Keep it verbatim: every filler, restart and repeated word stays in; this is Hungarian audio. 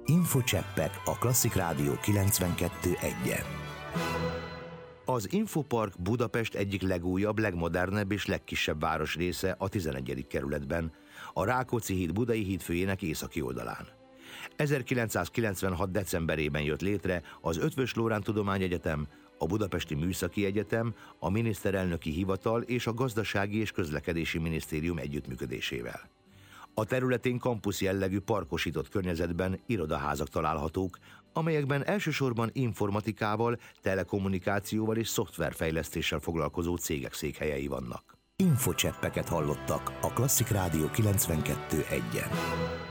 Infocseppek a Klasszik Rádió kilencvenkettő egyen. Az Infopark Budapest egyik legújabb, legmodernebb és legkisebb városrésze a tizenegyedik kerületben, a Rákóczi híd Budai hídfőjének északi oldalán. ezerkilencszázkilencvenhat. decemberében jött létre az Eötvös Loránd Tudományegyetem, a Budapesti Műszaki Egyetem, a Miniszterelnöki Hivatal és a Gazdasági és Közlekedési Minisztérium együttműködésével. A területén kampusz jellegű parkosított környezetben irodaházak találhatók, amelyekben elsősorban informatikával, telekommunikációval és szoftverfejlesztéssel foglalkozó cégek székhelyei vannak. Infocseppeket hallottak a Klasszik Rádió kilencvenkettő egyen.